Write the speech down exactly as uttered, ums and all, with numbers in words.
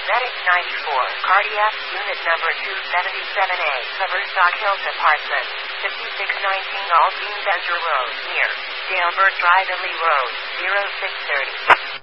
Medic ninety-four, Cardiac Unit Number two seventy-seven A, Coverstock Hills Apartment, fifty-six nineteen Aldine Benzer Road, near Dalebert Drive and Lee Road, zero six thirty.